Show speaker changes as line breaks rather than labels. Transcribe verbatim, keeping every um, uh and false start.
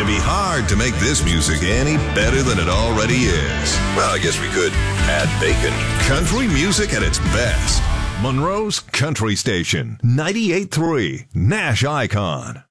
It'd be hard to make this music any better than it already is. Well, I guess we could add bacon. Country music at its best. Monroe's Country Station, ninety-eight point three, Nash Icon.